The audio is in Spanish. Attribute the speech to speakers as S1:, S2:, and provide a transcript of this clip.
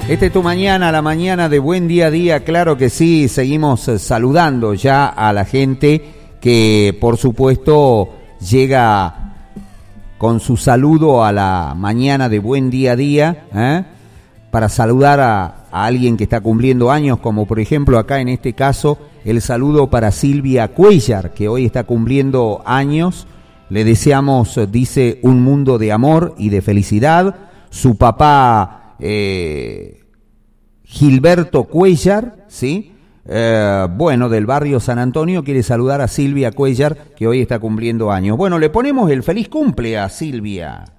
S1: Esta es tu mañana, la mañana de Buen Día a Día, claro que sí, seguimos saludando ya a la gente que por supuesto llega con su saludo a la mañana de Buen Día a Día, para saludar a alguien que está cumpliendo años, como por ejemplo acá en este caso el saludo para Silvia Cuellar, que hoy está cumpliendo años. Le deseamos, dice, un mundo de amor y de felicidad. Su papá Gilberto Cuellar, ¿sí? Bueno, del barrio San Antonio, quiere saludar a Silvia Cuellar, que hoy está cumpliendo años. Bueno, le ponemos el feliz cumple a Silvia.